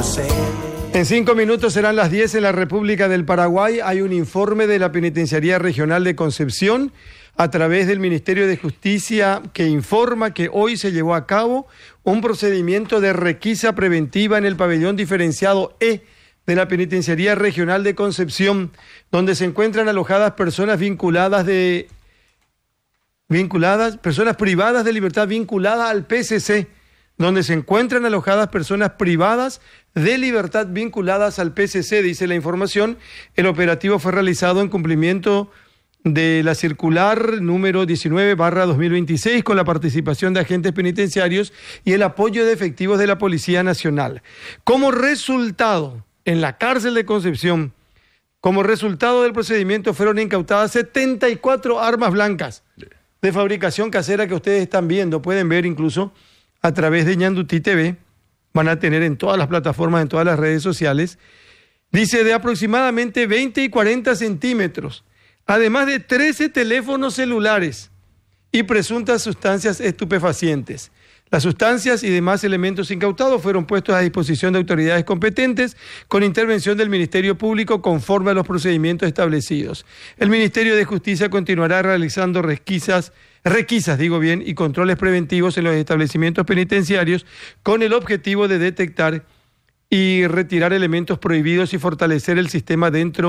En 5 minutos serán las 10 en la República del Paraguay. Hay un informe de la Penitenciaría Regional de Concepción a través del Ministerio de Justicia que informa que hoy se llevó a cabo un procedimiento de requisa preventiva en el pabellón diferenciado E de la Penitenciaría Regional de Concepción, donde se encuentran alojadas personas personas privadas de libertad vinculadas al PCC, donde se encuentran alojadas personas privadas de libertad vinculadas al PCC, dice la información. El operativo fue realizado en cumplimiento de la circular número 19/2026 con la participación de agentes penitenciarios y el apoyo de efectivos de la Policía Nacional. Como resultado, en la cárcel de Concepción, como resultado del procedimiento fueron incautadas 74 armas blancas de fabricación casera que ustedes están viendo, pueden ver incluso a través de Ñandutí TV, van a tener en todas las plataformas, en todas las redes sociales, dice de aproximadamente 20 y 40 centímetros, además de 13 teléfonos celulares y presuntas sustancias estupefacientes. Las sustancias y demás elementos incautados fueron puestos a disposición de autoridades competentes con intervención del Ministerio Público conforme a los procedimientos establecidos. El Ministerio de Justicia continuará realizando requisas y controles preventivos en los establecimientos penitenciarios con el objetivo de detectar y retirar elementos prohibidos y fortalecer el sistema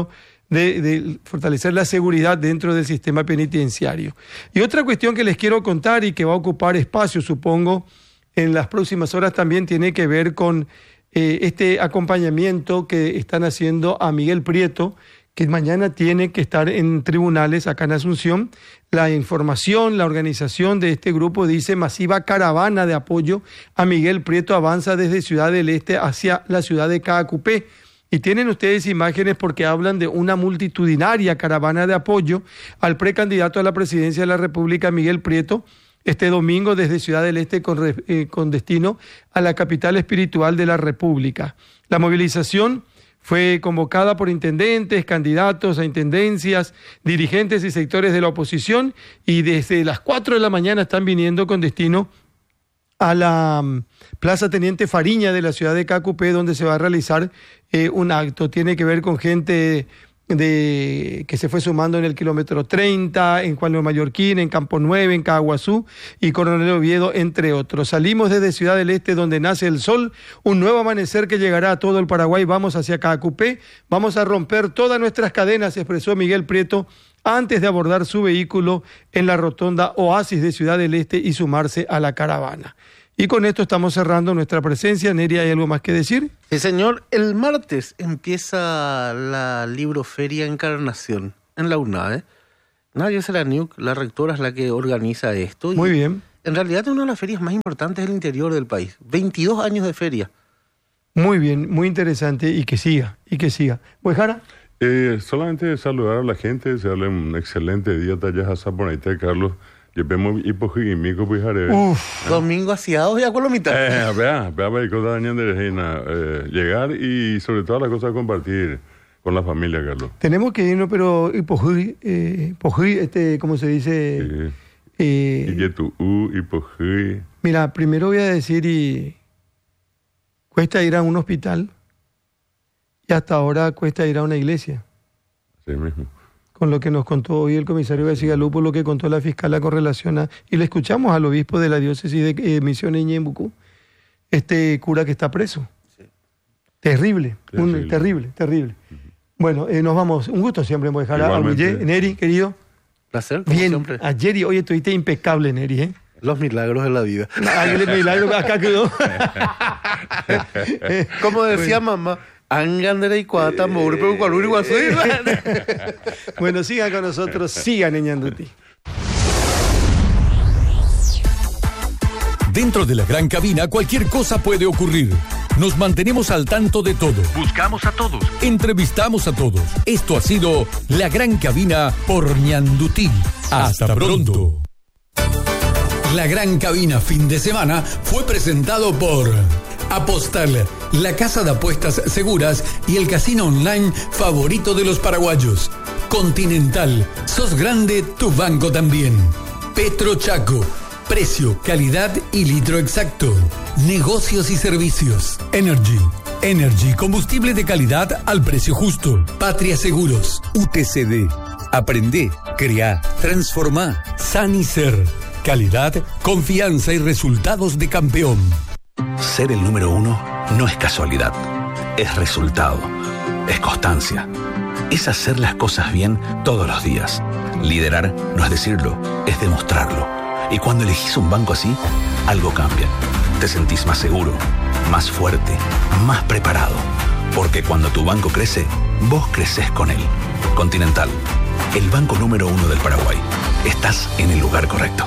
fortalecer la seguridad dentro del sistema penitenciario. Y otra cuestión que les quiero contar y que va a ocupar espacio, supongo, en las próximas horas también tiene que ver con este acompañamiento que están haciendo a Miguel Prieto, que mañana tiene que estar en tribunales acá en Asunción. La información, la organización de este grupo dice masiva caravana de apoyo a Miguel Prieto avanza desde Ciudad del Este hacia la ciudad de Caacupé. Y tienen ustedes imágenes porque hablan de una multitudinaria caravana de apoyo al precandidato a la presidencia de la República, Miguel Prieto, este domingo desde Ciudad del Este con destino a la capital espiritual de la República. La movilización fue convocada por intendentes, candidatos a intendencias, dirigentes y sectores de la oposición y desde las 4 de la mañana están viniendo con destino a la Plaza Teniente Fariña de la ciudad de Caacupé, donde se va a realizar un acto. Tiene que ver con gente que se fue sumando en el kilómetro 30, en Juan León Mallorquín, en Campo 9, en Caguazú y Coronel Oviedo, entre otros. Salimos desde Ciudad del Este, donde nace el sol, un nuevo amanecer que llegará a todo el Paraguay. Vamos hacia Caacupé, vamos a romper todas nuestras cadenas, expresó Miguel Prieto antes de abordar su vehículo en la rotonda Oasis de Ciudad del Este y sumarse a la caravana. Y con esto estamos cerrando nuestra presencia. Neri, ¿hay algo más que decir? Sí, señor. El martes empieza la libroferia Encarnación en la UNAE. Nadia Seraniuk, la rectora, es la que organiza esto. Muy bien. En realidad es una de las ferias más importantes del interior del país. 22 años de feria. Muy bien, muy interesante y que siga, ¿Buejara? Solamente saludar a la gente, desearle un excelente día, Tallajasa, por ahí está Carlos. Yo vemos y pues domingo asiados y a mitad. Llegar y sobre todo la cosa de compartir con la familia, Carlos. Tenemos que irnos, pero ¿cómo se dice? Mira, primero voy a decir cuesta ir a un hospital y hasta ahora cuesta ir a una iglesia. Sí mismo. Con lo que nos contó hoy el comisario García Lupo, lo que contó la fiscala con relación a... Y le escuchamos al obispo de la diócesis de Misiones Ñembucú, este cura que está preso. Sí. Terrible. Terrible. Uh-huh. Bueno, nos vamos. Un gusto siempre, Moejara. Neri, querido. Placer, bien, siempre. Ayer y hoy estuviste impecable, Neri, Los milagros de la vida. El milagro acá quedó. Como decía mamá, Angandera y Cuata, Bueno, sigan con nosotros, sigan en Ñandutí. Dentro de la gran cabina cualquier cosa puede ocurrir. Nos mantenemos al tanto de todo. Buscamos a todos. Entrevistamos a todos. Esto ha sido La Gran Cabina por Ñandutí. Hasta pronto. La Gran Cabina fin de semana fue presentado por Apostal, la casa de apuestas seguras y el casino online favorito de los paraguayos. Continental, sos grande, tu banco también. Petro Chaco, precio, calidad y litro exacto. Negocios y servicios. Energy, Energy, combustible de calidad al precio justo. Patria Seguros, UTCD. Aprende, crea, transforma. Sanicer, calidad, confianza y resultados de campeón. Ser el número uno no es casualidad, es resultado, es constancia, es hacer las cosas bien todos los días. Liderar no es decirlo, es demostrarlo. Y cuando elegís un banco así, algo cambia. Te sentís más seguro, más fuerte, más preparado. Porque cuando tu banco crece, vos creces con él. Continental, el banco número uno del Paraguay. Estás en el lugar correcto.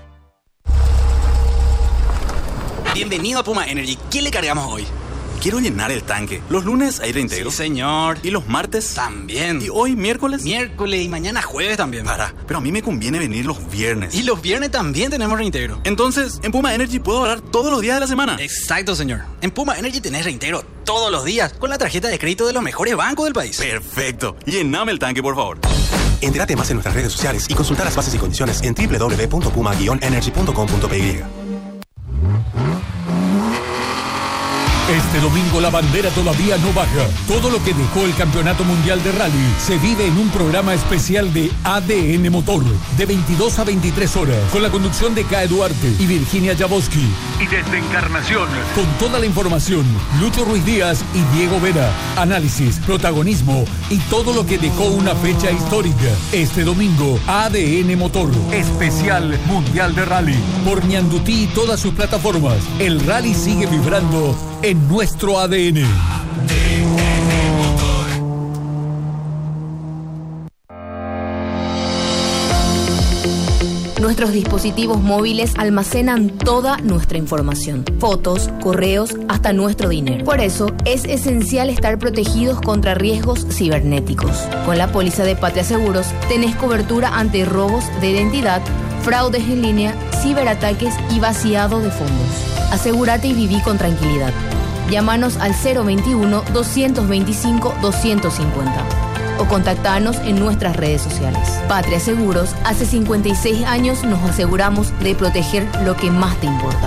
Bienvenido a Puma Energy. ¿Qué le cargamos hoy? Quiero llenar el tanque. Los lunes hay reintegro. Sí, señor. ¿Y los martes? También. ¿Y hoy miércoles? Miércoles y mañana jueves también. Pero a mí me conviene venir los viernes. Y los viernes también tenemos reintegro. Entonces, en Puma Energy puedo ahorrar todos los días de la semana. Exacto, señor. En Puma Energy tenés reintegro todos los días con la tarjeta de crédito de los mejores bancos del país. Perfecto. Llename el tanque, por favor. Entérate más en nuestras redes sociales y consulta las bases y condiciones en www.puma-energy.com.py. Este domingo la bandera todavía no baja. Todo lo que dejó el Campeonato Mundial de Rally se vive en un programa especial de ADN Motor, de 22 a 23 horas, con la conducción de Cae Duarte y Virginia Jaboski. Y desde Encarnación, con toda la información, Lucho Ruiz Díaz y Diego Vera. Análisis, protagonismo y todo lo que dejó una fecha histórica. Este domingo, ADN Motor, especial Mundial de Rally. Por Ñandutí y todas sus plataformas, el rally sigue vibrando en nuestro ADN. Nuestros dispositivos móviles almacenan toda nuestra información, fotos, correos, hasta nuestro dinero. Por eso, es esencial estar protegidos contra riesgos cibernéticos. Con la póliza de Patria Seguros, tenés cobertura ante robos de identidad, fraudes en línea, ciberataques y vaciado de fondos. Asegúrate y viví con tranquilidad. Llámanos al 021-225-250 o contactanos en nuestras redes sociales. Patria Seguros, hace 56 años nos aseguramos de proteger lo que más te importa.